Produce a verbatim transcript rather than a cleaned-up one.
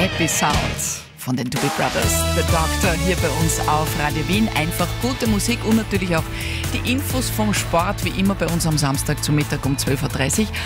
Happy Sounds von den Doobie Brothers. Der Doktor hier bei uns auf Radio Wien. Einfach gute Musik und natürlich auch die Infos vom Sport, wie immer bei uns am Samstag zum Mittag um zwölf Uhr dreißig.